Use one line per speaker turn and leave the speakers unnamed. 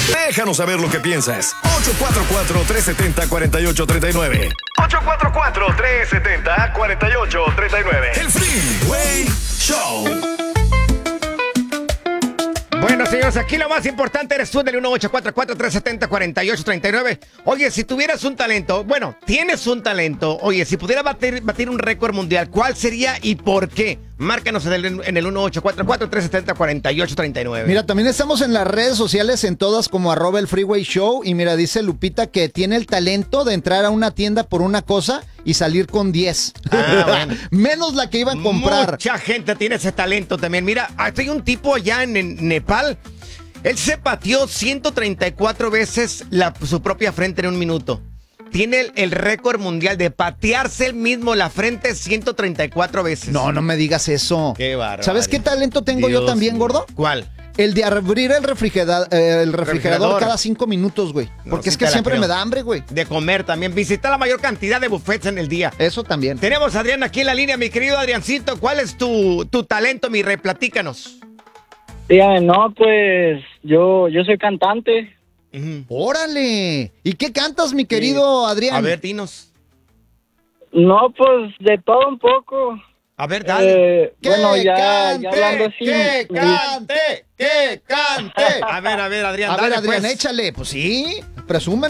Déjanos saber lo que piensas. 844-370-4839. 844-370-4839. El Freeway Show.
Bueno, señores, aquí lo más importante eres tú del 1844-370-4839. Oye, si tuvieras un talento, bueno, tienes un talento. Oye, si pudieras batir un récord mundial, ¿cuál sería y por qué? Márcanos en el 1844-370-4839.
Mira, también estamos en las redes sociales, en todas como @el Freeway Show. Y mira, dice Lupita que tiene el talento de entrar a una tienda por una cosa y salir con 10.
Bueno.
Menos la que iba a comprar.
Mucha gente tiene ese talento también. Mira, hay un tipo allá en Nepal. Él se pateó 134 veces su propia frente en un minuto. Tiene el récord mundial de patearse él mismo la frente 134 veces.
No me digas eso.
Qué bárbaro.
¿Sabes qué talento tengo yo también, gordo?
¿Cuál?
El de abrir el refrigerador cada 5 minutos, güey.
No,
Porque
sí
es que
te la
siempre
creo.
me da hambre, güey.
De comer también. Visita la mayor cantidad de buffets en el día.
Eso también.
Tenemos a Adrián aquí en la línea, mi querido Adriancito. ¿Cuál es tu talento, mi rey? Platícanos.
Dígame, no, pues yo soy cantante.
¡Órale! ¿Y qué cantas, mi querido Adrián?
A ver, dinos.
No, pues de todo un poco.
A ver, dale.
Bueno, ya hablando así.
¡Que cante! ¡Que cante! A ver, Adrián,
A ver,
dale,
Adrián,
pues.
échale. Pues sí, presume.